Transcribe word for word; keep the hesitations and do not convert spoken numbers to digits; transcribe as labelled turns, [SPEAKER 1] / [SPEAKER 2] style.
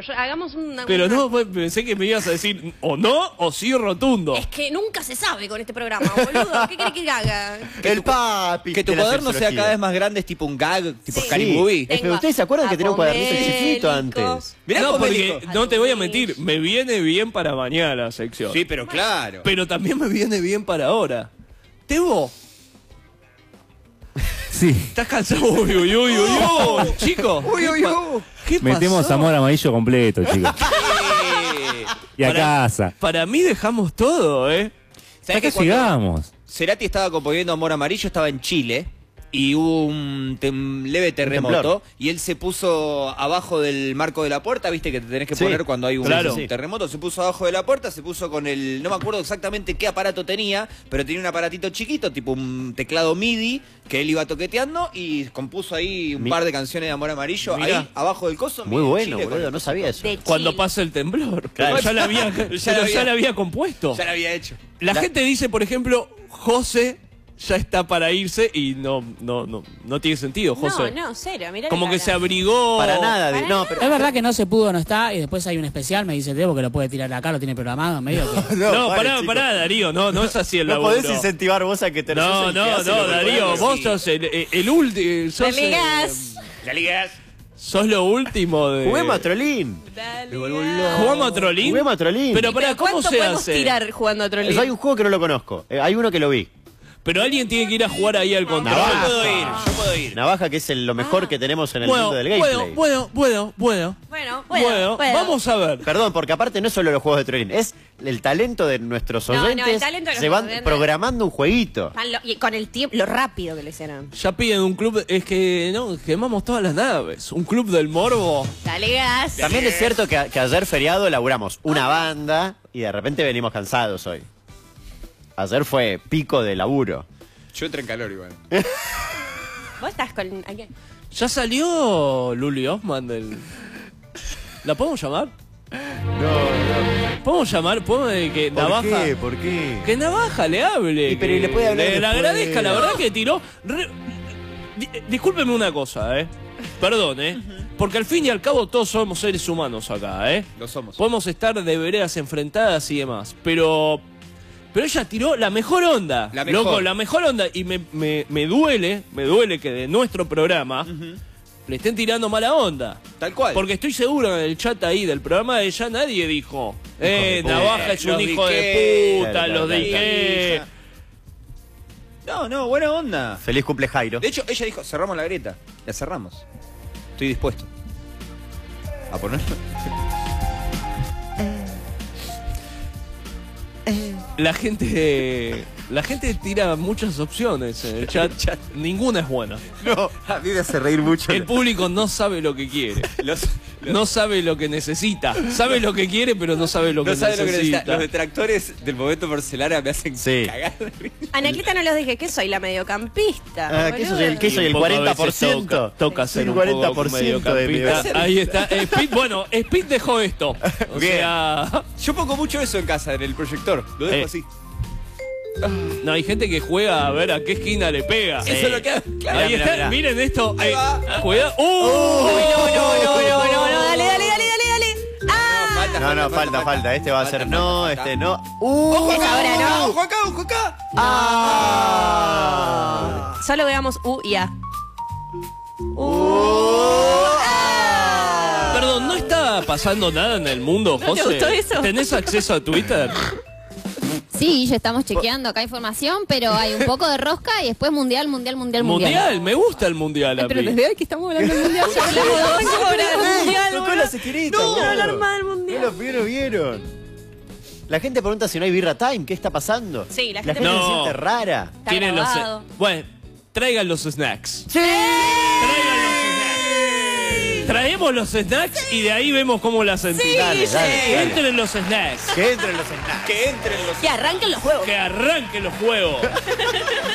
[SPEAKER 1] Yo, hagamos una...
[SPEAKER 2] Pero
[SPEAKER 1] una...
[SPEAKER 2] no, pensé que me ibas a decir o no o sí rotundo.
[SPEAKER 1] Es que nunca se sabe con este programa, boludo. ¿Qué querés que haga?
[SPEAKER 3] Que el papi.
[SPEAKER 4] Que tu cuaderno sea cada vez más grande, es tipo un gag, tipo
[SPEAKER 1] Sí.
[SPEAKER 4] Scary Movie.
[SPEAKER 3] Es que ustedes se acuerdan que tenía un cuadernito
[SPEAKER 1] Apomélico.
[SPEAKER 3] chiquito antes.
[SPEAKER 4] Mirá
[SPEAKER 2] no,
[SPEAKER 4] cómo
[SPEAKER 2] porque
[SPEAKER 4] dijo.
[SPEAKER 2] no te voy a mentir, me viene bien para mañana la sección.
[SPEAKER 4] Sí, pero claro.
[SPEAKER 2] Pero también me viene bien para ahora. Tebo,
[SPEAKER 5] Sí.
[SPEAKER 2] ¿estás cansado? Uy, uy, uy, uy, uy. Chicos.
[SPEAKER 4] Uy, uy, uy.
[SPEAKER 2] ¿Qué pasó?
[SPEAKER 5] Metemos amor amarillo completo, chicos.
[SPEAKER 4] Eh,
[SPEAKER 5] Y a
[SPEAKER 2] Para-
[SPEAKER 5] casa.
[SPEAKER 2] Para mí dejamos todo, ¿eh?
[SPEAKER 5] Hasta
[SPEAKER 4] ¿Sabés
[SPEAKER 5] que
[SPEAKER 4] que cuando
[SPEAKER 5] sigamos.
[SPEAKER 4] Cerati estaba componiendo Amor Amarillo, estaba en Chile y hubo un tem- leve terremoto
[SPEAKER 3] temblor.
[SPEAKER 4] y él se puso abajo del marco de la puerta, viste que te tenés que
[SPEAKER 3] Sí,
[SPEAKER 4] poner cuando hay un,
[SPEAKER 2] claro.
[SPEAKER 4] un terremoto, se puso abajo de la puerta, se puso con el, no me acuerdo exactamente qué aparato tenía, pero tenía un aparatito chiquito, tipo un teclado MIDI, que él iba toqueteando y compuso ahí un
[SPEAKER 3] Mi-
[SPEAKER 4] par de canciones de Amor Amarillo,
[SPEAKER 2] Mirá.
[SPEAKER 4] ahí abajo del coso.
[SPEAKER 3] Muy
[SPEAKER 4] en
[SPEAKER 3] bueno,
[SPEAKER 4] Chile,
[SPEAKER 3] boludo,
[SPEAKER 4] con-
[SPEAKER 3] no sabía eso.
[SPEAKER 1] De
[SPEAKER 2] Cuando
[SPEAKER 1] chill.
[SPEAKER 2] pasa el temblor.
[SPEAKER 3] Claro.
[SPEAKER 2] Pero ya la había,
[SPEAKER 4] Ya
[SPEAKER 2] pero
[SPEAKER 4] la
[SPEAKER 2] ya
[SPEAKER 4] había-
[SPEAKER 2] la había compuesto.
[SPEAKER 4] Ya lo había hecho.
[SPEAKER 2] La,
[SPEAKER 3] La-
[SPEAKER 2] gente dice, por ejemplo, José ya está para irse y no, no, no, no tiene sentido, José.
[SPEAKER 1] No, no, cero, mirá.
[SPEAKER 2] Como
[SPEAKER 1] la
[SPEAKER 2] que
[SPEAKER 1] cara.
[SPEAKER 2] se abrigó.
[SPEAKER 3] Para nada. de-
[SPEAKER 1] Para
[SPEAKER 3] no, pero.
[SPEAKER 6] Es verdad que no se pudo, no está, y después hay un especial, me dice Tebo, que lo puede tirar acá, lo tiene programado, medio que...
[SPEAKER 2] No,
[SPEAKER 3] vale,
[SPEAKER 2] pará,
[SPEAKER 3] chicos.
[SPEAKER 2] pará, Darío, no, no es así el
[SPEAKER 3] No
[SPEAKER 2] laburo.
[SPEAKER 3] podés incentivar vos a que te
[SPEAKER 2] No, no, no, Darío, vos sos el, el, el último. Sos,
[SPEAKER 1] Dale
[SPEAKER 2] el-
[SPEAKER 1] gas.
[SPEAKER 4] La ligas.
[SPEAKER 2] sos lo último de.
[SPEAKER 3] Juguemos a Trolín.
[SPEAKER 1] Dale.
[SPEAKER 2] ¿Jugamos a Trolín?
[SPEAKER 3] Juguemos a Trolín.
[SPEAKER 2] Pero pará,
[SPEAKER 1] Pero
[SPEAKER 2] ¿cómo
[SPEAKER 1] ¿cuánto
[SPEAKER 2] se
[SPEAKER 1] podemos
[SPEAKER 2] hace?
[SPEAKER 1] tirar jugando a Trolín?
[SPEAKER 3] Hay un juego que no lo conozco. Eh, hay uno que lo vi.
[SPEAKER 2] Pero alguien tiene que ir a jugar ahí al control.
[SPEAKER 3] Navaja.
[SPEAKER 4] Yo puedo ir, yo puedo ir.
[SPEAKER 3] Navaja, que es el- lo mejor que tenemos en el
[SPEAKER 2] Bueno,
[SPEAKER 3] mundo del gameplay.
[SPEAKER 2] bueno, bueno, bueno, bueno.
[SPEAKER 1] Bueno,
[SPEAKER 2] Bueno,
[SPEAKER 1] bueno, bueno.
[SPEAKER 2] vamos a ver.
[SPEAKER 3] Perdón, porque aparte no es solo los juegos de Trolín, es el talento de nuestros
[SPEAKER 1] No, no, el
[SPEAKER 3] oyentes.
[SPEAKER 1] talento de los
[SPEAKER 3] se van
[SPEAKER 1] oyentes.
[SPEAKER 3] programando un jueguito.
[SPEAKER 1] Tan lo- y con el tiempo, lo rápido que lo hicieron.
[SPEAKER 2] Ya piden un club, es que no, quemamos todas las naves. Un club del morbo.
[SPEAKER 1] Dale gas.
[SPEAKER 3] También es cierto que, que ayer feriado laburamos una banda y de repente venimos cansados hoy. Ayer fue pico de laburo.
[SPEAKER 4] Yo entré en calor igual.
[SPEAKER 1] ¿Vos estás con...? ¿a qué?
[SPEAKER 2] Ya salió Luli Osman del. ¿La podemos llamar?
[SPEAKER 3] No, no.
[SPEAKER 2] ¿Podemos llamar? ¿Podemos eh, que
[SPEAKER 3] ¿Por
[SPEAKER 2] Navaja.
[SPEAKER 3] qué? ¿Por qué?
[SPEAKER 2] Que Navaja le hable.
[SPEAKER 3] Y pero
[SPEAKER 2] que
[SPEAKER 3] y le puede hablar
[SPEAKER 2] le, le
[SPEAKER 3] después.
[SPEAKER 2] agradezca, la verdad que tiró. re- Di- Discúlpeme una cosa, ¿eh? Perdón, ¿eh? Porque al fin y al cabo todos somos seres humanos acá, ¿eh?
[SPEAKER 4] Lo somos.
[SPEAKER 2] Podemos estar de veredas enfrentadas y demás, pero... Pero ella tiró la mejor onda.
[SPEAKER 4] La mejor.
[SPEAKER 2] Loco, la mejor onda. Y me, me, me duele, me duele que de nuestro programa le estén tirando mala onda.
[SPEAKER 4] Tal cual.
[SPEAKER 2] Porque estoy seguro en el chat ahí del programa de ella nadie dijo, eh,
[SPEAKER 3] de puta.
[SPEAKER 2] Navaja es un
[SPEAKER 4] Los
[SPEAKER 2] hijo de
[SPEAKER 4] Dique,
[SPEAKER 2] puta,
[SPEAKER 3] claro,
[SPEAKER 2] los de
[SPEAKER 3] claro,
[SPEAKER 2] Ike.
[SPEAKER 4] No, no, buena onda.
[SPEAKER 3] Feliz cumple Jairo.
[SPEAKER 4] De hecho, ella dijo, cerramos la grieta. La cerramos. Estoy dispuesto. A ponerlo.
[SPEAKER 2] La gente la gente tira muchas opciones en el chat. Ninguna es buena.
[SPEAKER 3] No, a mí me hace reír mucho.
[SPEAKER 2] El público no sabe lo que quiere.
[SPEAKER 4] Los, los-
[SPEAKER 2] No sabe lo que necesita. Sabe lo que quiere, pero no sabe lo que
[SPEAKER 4] no sabe lo que
[SPEAKER 2] necesita.
[SPEAKER 4] necesita. Los detractores del momento porcelana me hacen
[SPEAKER 3] Sí.
[SPEAKER 4] cagar de risa.
[SPEAKER 1] Anacleta no los dije, ¿qué soy? La mediocampista.
[SPEAKER 3] Ah, ¿qué
[SPEAKER 1] boludo.
[SPEAKER 3] soy el- qué soy?
[SPEAKER 2] Y un poco a
[SPEAKER 3] cuarenta por
[SPEAKER 2] veces
[SPEAKER 3] ciento.
[SPEAKER 2] Toca, toca
[SPEAKER 3] Soy
[SPEAKER 2] ser
[SPEAKER 3] un
[SPEAKER 2] un
[SPEAKER 3] cuarenta
[SPEAKER 2] poco
[SPEAKER 3] por ciento de
[SPEAKER 2] mediocampista.
[SPEAKER 3] mi-
[SPEAKER 2] Ahí está. Speed, bueno, Speed dejó esto. O
[SPEAKER 3] Bien.
[SPEAKER 2] sea,
[SPEAKER 4] Yo pongo mucho eso en casa, en el proyector. Lo dejo
[SPEAKER 2] Eh.
[SPEAKER 4] así.
[SPEAKER 2] no, hay gente que juega a ver a qué esquina le pega.
[SPEAKER 4] Eso es lo que hago. Claro.
[SPEAKER 2] Ahí
[SPEAKER 3] Mirá,
[SPEAKER 2] está,
[SPEAKER 3] mirá, mirá.
[SPEAKER 2] miren esto.
[SPEAKER 4] Ahí
[SPEAKER 2] eh,
[SPEAKER 4] va.
[SPEAKER 2] Cuidado. ¡Uh!
[SPEAKER 1] No, no, no, no, no, dale, dale, dale, dale, dale. ¡Ah!
[SPEAKER 4] falta,
[SPEAKER 3] No, no, falta, falta. Este va a ser
[SPEAKER 4] Falta,
[SPEAKER 3] no,
[SPEAKER 4] falta,
[SPEAKER 3] este
[SPEAKER 4] falta.
[SPEAKER 3] no. ¡Uh!
[SPEAKER 4] ¡Ojo acá!
[SPEAKER 1] ahora no.
[SPEAKER 4] ¡Ojo acá! ¡Ojo acá!
[SPEAKER 3] ¡Ah!
[SPEAKER 1] Solo veamos U y A.
[SPEAKER 2] Perdón, ¿no está pasando nada en el mundo,
[SPEAKER 1] ¿No
[SPEAKER 2] José?
[SPEAKER 1] te gustó eso?
[SPEAKER 2] ¿Tenés acceso a Twitter?
[SPEAKER 7] Sí, ya estamos chequeando acá información, pero hay un poco de rosca y después mundial, mundial, mundial, mundial.
[SPEAKER 2] Mundial, me gusta el mundial a
[SPEAKER 7] Ay, pero
[SPEAKER 2] mí.
[SPEAKER 7] desde hoy que estamos hablando del mundial, ya hablamos de
[SPEAKER 1] Vamos a hablar del mundial,
[SPEAKER 3] Tocó
[SPEAKER 1] boludo.
[SPEAKER 3] la sequirita.
[SPEAKER 1] No,
[SPEAKER 3] boludo.
[SPEAKER 1] hablar más del mundial.
[SPEAKER 3] No lo vieron, vieron. La gente pregunta si no hay birra time. ¿Qué está pasando?
[SPEAKER 1] Sí, la
[SPEAKER 3] La
[SPEAKER 1] gente
[SPEAKER 3] gente
[SPEAKER 2] No.
[SPEAKER 3] se siente rara.
[SPEAKER 1] Está
[SPEAKER 2] Tienen los,
[SPEAKER 1] grabado.
[SPEAKER 2] bueno, traigan los snacks.
[SPEAKER 3] ¡Sí!
[SPEAKER 2] Traigan los snacks. Traemos los snacks y de ahí vemos cómo la sentís.
[SPEAKER 3] Dale, dale, dale.
[SPEAKER 2] Entren los snacks.
[SPEAKER 3] Que entren los snacks.
[SPEAKER 4] Que entren los
[SPEAKER 1] Que arranquen los juegos.
[SPEAKER 2] Que arranquen los juegos.